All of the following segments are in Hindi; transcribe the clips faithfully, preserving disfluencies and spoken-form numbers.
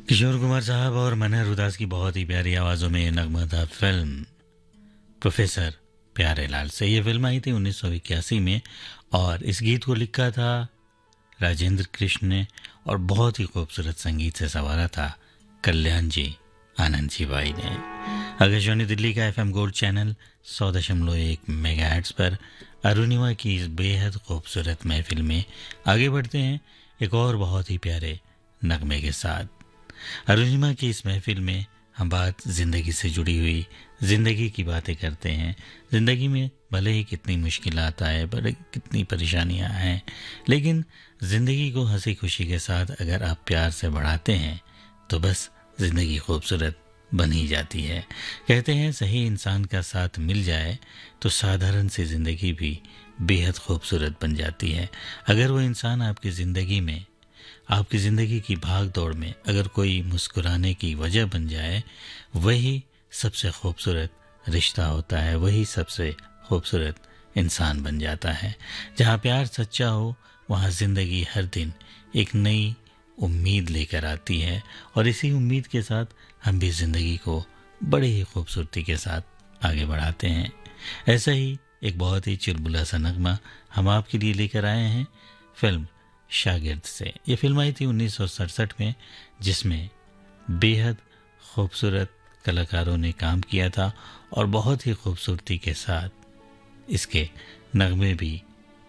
किशोर कुमार साहब और मनहर उदास की बहुत ही प्यारी आवाज़ों में नगमा था फिल्म प्रोफेसर प्यारेलाल से। ये फिल्म आई थी उन्नीस सौ इक्यासी में और इस गीत को लिखा था राजेंद्र कृष्ण ने और बहुत ही खूबसूरत संगीत से संवारा था कल्याण जी आनंद जी भाई ने। आकाशवाणी दिल्ली का एफएम गोल्ड चैनल सौ दशमलव एक मेगाहर्ट्ज पर अरुणिमा की इस बेहद खूबसूरत महफिल में आगे बढ़ते हैं एक और बहुत ही प्यारे नगमे के साथ। अरुणिमा की इस महफिल में हम बात ज़िंदगी से जुड़ी हुई ज़िंदगी की बातें करते हैं। ज़िंदगी में भले ही कितनी मुश्किलात आए, भले कितनी परेशानियां आएँ, लेकिन ज़िंदगी को हंसी खुशी के साथ अगर आप प्यार से बढ़ाते हैं तो बस ज़िंदगी खूबसूरत बन ही जाती है। कहते हैं सही इंसान का साथ मिल जाए तो साधारण सी ज़िंदगी भी बेहद खूबसूरत बन जाती है। अगर वो इंसान आपकी ज़िंदगी में, आपकी ज़िंदगी की भाग दौड़ में अगर कोई मुस्कुराने की वजह बन जाए, वही सबसे खूबसूरत रिश्ता होता है, वही सबसे खूबसूरत इंसान बन जाता है। जहाँ प्यार सच्चा हो वहाँ ज़िंदगी हर दिन एक नई उम्मीद लेकर आती है और इसी उम्मीद के साथ हम भी ज़िंदगी को बड़ी ही खूबसूरती के साथ आगे बढ़ाते हैं। ऐसा ही एक बहुत ही चुलबुला सा नगमा हम आपके लिए लेकर आए हैं फिल्म शागिर्द से। ये फिल्म आई थी उन्नीस सौ सड़सठ में, जिसमें बेहद खूबसूरत कलाकारों ने काम किया था और बहुत ही खूबसूरती के साथ इसके नगमे भी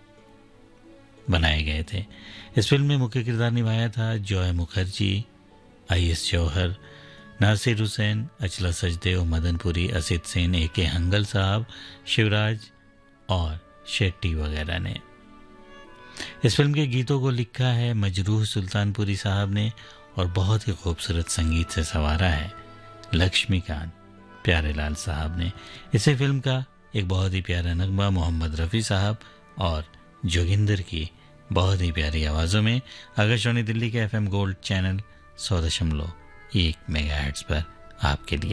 बनाए गए थे। इस फिल्म में मुख्य किरदार निभाया था जॉय मुखर्जी, आई एस जौहर, नासिर हुसैन, अचला सचदेव, मदनपुरी, असित सेन, ए के हंगल साहब, शिवराज और शेट्टी वगैरह ने। इस फिल्म के गीतों को लिखा है मजरूह सुल्तानपुरी साहब ने और बहुत ही खूबसूरत संगीत से संवारा है लक्ष्मीकांत प्यारेलाल साहब ने। इसी फिल्म का एक बहुत ही प्यारा नगमा मोहम्मद रफ़ी साहब और जोगिंदर की बहुत ही प्यारी आवाज़ों में आकाशवाणी दिल्ली के एफएम गोल्ड चैनल सौ दशमलव एक मेगाहर्ट्ज पर आपके लिए।